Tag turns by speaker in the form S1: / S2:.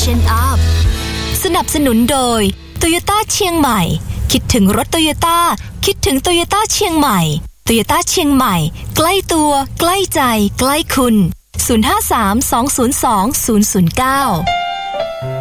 S1: Vision Up สนับสนุนโดย Toyota เชียงใหม่คิดถึงรถ Toyota คิดถึง Toyota เชียงใหม่ Toyota เชียงใหม่ใกล้ตัวใกล้ใจใกล้คุณ053 202 009